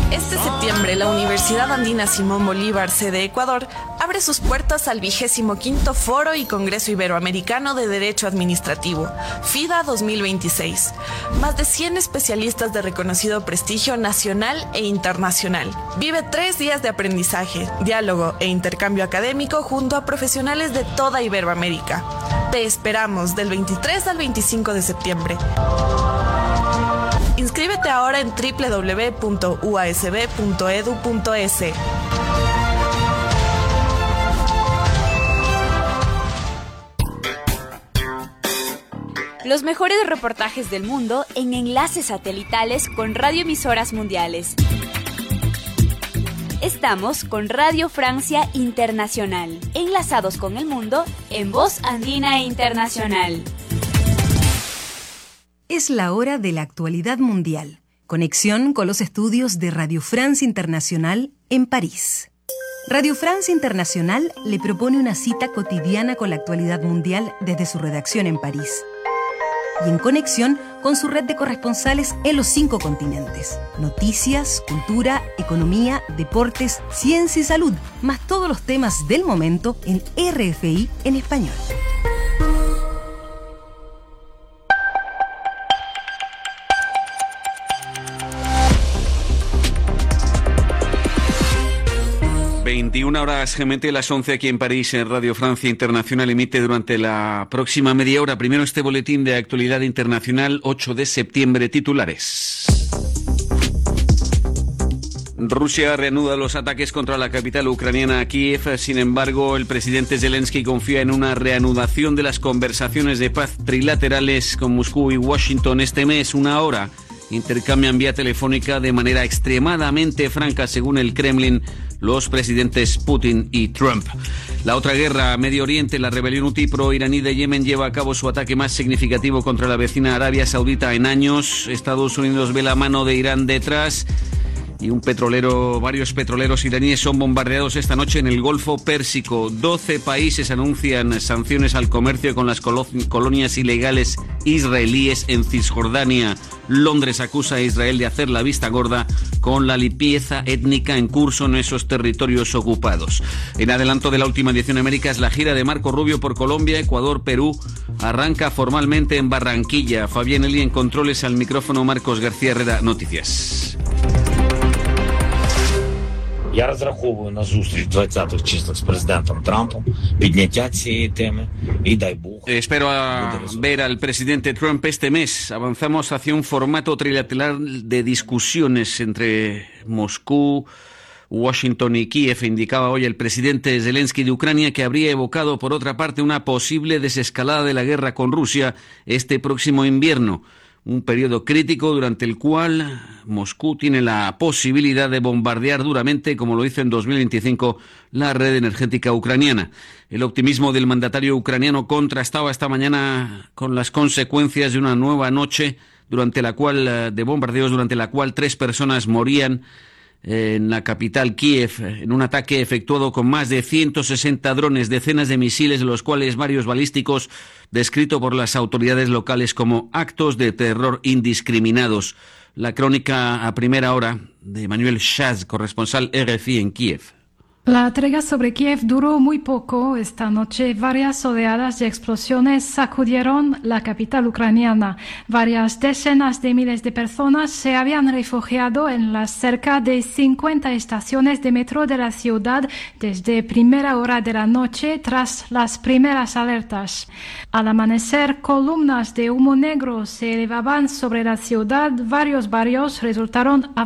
Este septiembre, la Universidad Andina Simón Bolívar, sede Ecuador, abre sus puertas al 25º Foro y Congreso Iberoamericano de Derecho Administrativo, FIDA 2026. Más de 100 especialistas de reconocido prestigio nacional e internacional. Vive 3 días de aprendizaje, diálogo e intercambio académico junto a profesionales de toda Iberoamérica. Te esperamos del 23 al 25 de septiembre. Inscríbete ahora en www.uasb.edu.es. Los mejores reportajes del mundo en enlaces satelitales con radioemisoras mundiales. Estamos con Radio Francia Internacional, enlazados con el mundo en Voz Andina Internacional. Es la hora de la actualidad mundial. Conexión con los estudios de Radio France Internacional en París. Radio France Internacional le propone una cita cotidiana con la actualidad mundial desde su redacción en París. Y en conexión con su red de corresponsales en los 5 continentes. Noticias, cultura, economía, deportes, ciencia y salud, más todos los temas del momento en RFI en español. Horas GMT, las 11 aquí en París, en Radio Francia Internacional emite durante la próxima media hora. Primero este boletín de actualidad internacional, 8 de septiembre, titulares. Rusia reanuda los ataques contra la capital ucraniana, Kiev. Sin embargo, el presidente Zelensky confía en una reanudación de las conversaciones de paz trilaterales con Moscú y Washington este mes. Una hora intercambian vía telefónica de manera extremadamente franca, según el Kremlin, los presidentes Putin y Trump. La otra guerra, Medio Oriente, la rebelión hutí pro-iraní de Yemen lleva a cabo su ataque más significativo contra la vecina Arabia Saudita en años. Estados Unidos ve la mano de Irán detrás y varios petroleros iraníes son bombardeados esta noche en el Golfo Pérsico. 12 países anuncian sanciones al comercio con las colonias ilegales israelíes en Cisjordania. Londres acusa a Israel de hacer la vista gorda con la limpieza étnica en curso en esos territorios ocupados. En adelanto de la última edición de Américas, la gira de Marco Rubio por Colombia, Ecuador, Perú arranca formalmente en Barranquilla. Fabián Eli en controles, al micrófono Marcos García Herrera, Noticias. Я розраховую на зустріч 20-х числах з президентом Трампом, підняття цієї теми і дай Бог. Espero ver al presidente Trump este mes. Avanzamos hacia un formato trilateral de discusiones entre Moscú, Washington y Kiev, indicaba hoy el presidente Zelensky de Ucrania, que habría evocado por otra parte una posible desescalada de la guerra con Rusia este próximo invierno. Un periodo crítico durante el cual Moscú tiene la posibilidad de bombardear duramente, como lo hizo en 2025, la red energética ucraniana. El optimismo del mandatario ucraniano contrastaba esta mañana con las consecuencias de una nueva noche de bombardeos durante la cual 3 personas morían en la capital Kiev, en un ataque efectuado con más de 160 drones, decenas de misiles, de los cuales varios balísticos, descrito por las autoridades locales como actos de terror indiscriminados. La crónica a primera hora de Manuel Schaz, corresponsal RFI en Kiev. La trega sobre Kiev duró muy poco. Esta noche varias oleadas de explosiones sacudieron la capital ucraniana. Varias decenas de miles de personas se habían refugiado en las cerca de 50 estaciones de metro de la ciudad desde primera hora de la noche tras las primeras alertas. Al amanecer, columnas de humo negro se elevaban sobre la ciudad. Varios barrios resultaron